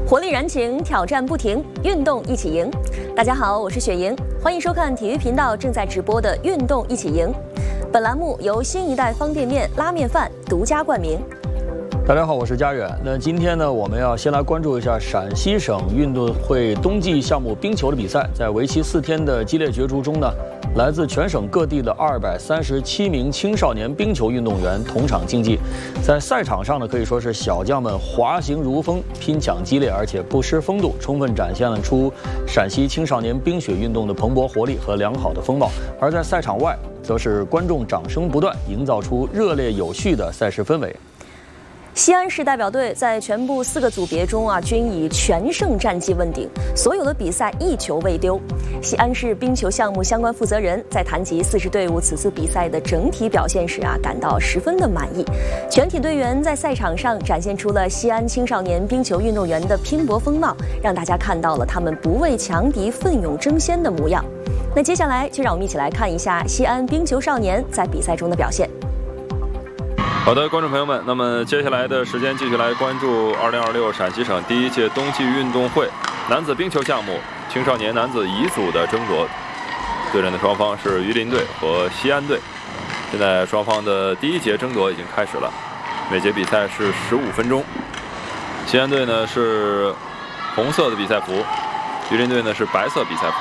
活力燃情，挑战不停，运动一起赢。大家好，我是雪莹，欢迎收看体育频道正在直播的《运动一起赢》。本栏目由新一代方便面拉面饭独家冠名。 大家好，我是佳远。那今天呢，我们要先来关注一下陕西省运动会冬季项目冰球的比赛。在为期4天的激烈角逐中呢，来自全省各地的237名青少年冰球运动员同场竞技。在赛场上呢，可以说是小将们滑行如风，拼抢激烈，而且不失风度，充分展现了出陕西青少年冰雪运动的蓬勃活力和良好的风貌。而在赛场外，则是观众掌声不断，营造出热烈有序的赛事氛围。 西安市代表队在全部4个组别中均以全胜战绩问鼎，所有的比赛1球未丢。西安市冰球项目相关负责人在谈及4支队伍此次比赛的整体表现时感到十分的满意。全体队员在赛场上展现出了西安青少年冰球运动员的拼搏风貌，让大家看到了他们不畏强敌、奋勇争先的模样。那接下来就让我们一起来看一下西安冰球少年在比赛中的表现。 好的，观众朋友们，那么接下来的时间继续来关注2026陕西省第1届冬季运动会男子冰球项目青少年男子乙组的争夺。对阵的双方是榆林队和西安队。现在双方的第1节争夺已经开始了，每节比赛是15分钟。西安队呢是红色的比赛服，榆林队呢是白色比赛服。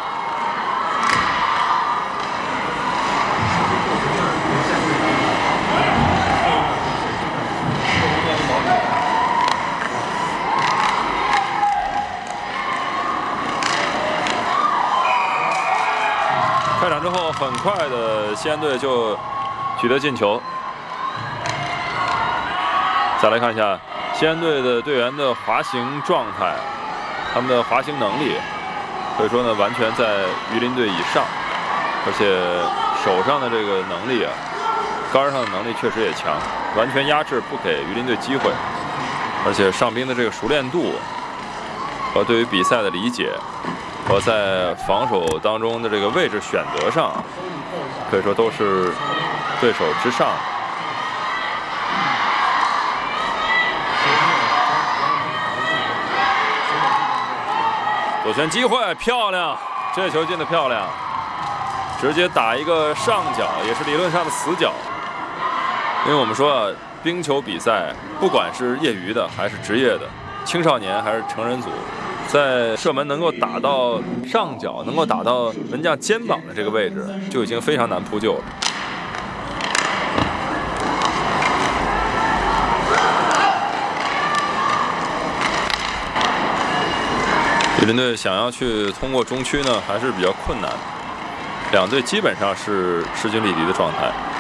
开场之后，很快的西安队就取得进球。再来看一下西安队的队员的滑行状态，他们的滑行能力可以说呢完全在榆林队以上，而且手上的这个能力杆上的能力确实也强，完全压制不给榆林队机会，而且上冰的这个熟练度和对于比赛的理解，和在防守当中的这个位置选择上，可以说都是对手之上。左旋机会，漂亮，这球进得漂亮，直接打一个上角，也是理论上的死角。因为我们说冰球比赛不管是业余的还是职业的，青少年还是成人组，在射门能够打到上角，能够打到门将肩膀的这个位置，就已经非常难扑救了。榆林队想要去通过中区呢，还是比较困难。两队基本上是势均力敌的状态。